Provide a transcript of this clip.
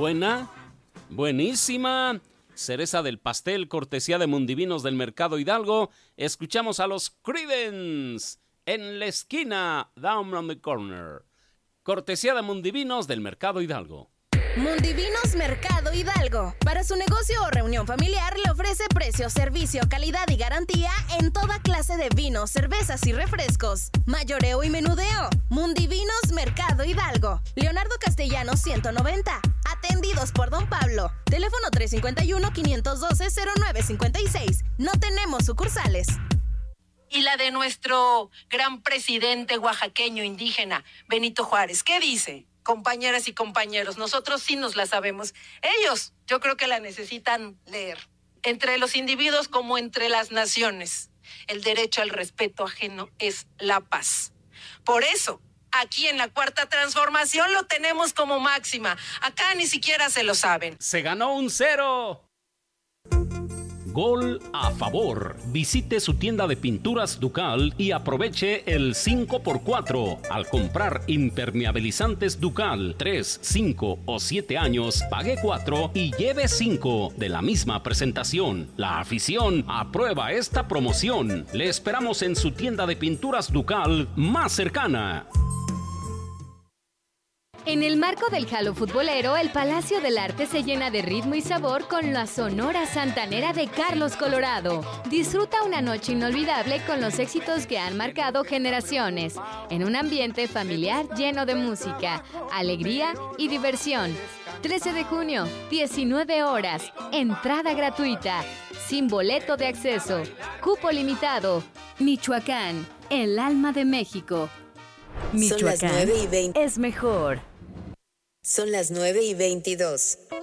Buena, buenísima. Cereza del pastel, cortesía de Mundivinos del Mercado Hidalgo. Escuchamos a los Creedence en la esquina, Down on the Corner. Cortesía de Mundivinos del Mercado Hidalgo. Mundivinos Mercado Hidalgo. Para su negocio o reunión familiar le ofrece precio, servicio, calidad y garantía en toda clase de vinos, cervezas y refrescos. Mayoreo y menudeo. Mundivinos Mercado Hidalgo. Leonardo Castellanos 190. Atendidos por Don Pablo. Teléfono 351-512-0956. No tenemos sucursales. Y la de nuestro gran presidente oaxaqueño indígena, Benito Juárez. ¿Qué dice? Compañeras y compañeros, nosotros sí nos la sabemos. Ellos, yo creo que la necesitan leer. Entre los individuos como entre las naciones, el derecho al respeto ajeno es la paz. Por eso, aquí en la Cuarta Transformación lo tenemos como máxima. Acá ni siquiera se lo saben. ¡Se ganó un 0! Gol a favor. Visite su tienda de pinturas Ducal y aproveche el 5x4. Al comprar impermeabilizantes Ducal 3, 5 o 7 años, pague 4 y lleve 5 de la misma presentación. La afición aprueba esta promoción. Le esperamos en su tienda de pinturas Ducal más cercana. En el marco del Jalo Futbolero, el Palacio del Arte se llena de ritmo y sabor con la Sonora Santanera de Carlos Colorado. Disfruta una noche inolvidable con los éxitos que han marcado generaciones, en un ambiente familiar lleno de música, alegría y diversión. 13 de junio, 19 horas, entrada gratuita, sin boleto de acceso, cupo limitado. Michoacán, el alma de México. Michoacán Son las 9:20. es mejor. Son las 9:22.